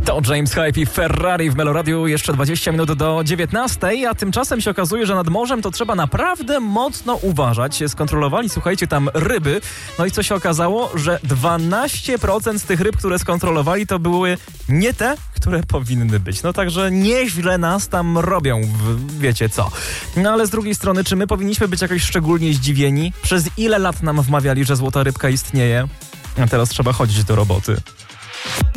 To James Hype i Ferrari w Meloradiu, jeszcze 20 minut do 19, a tymczasem się okazuje, że nad morzem to trzeba naprawdę mocno uważać. Skontrolowali, słuchajcie, tam ryby, no i co się okazało? Że 12% z tych ryb, które skontrolowali, to były nie te, które powinny być. No także nieźle nas tam robią, wiecie co. No ale z drugiej strony, czy my powinniśmy być jakoś szczególnie zdziwieni? Przez ile lat nam wmawiali, że złota rybka istnieje? A teraz trzeba chodzić do roboty.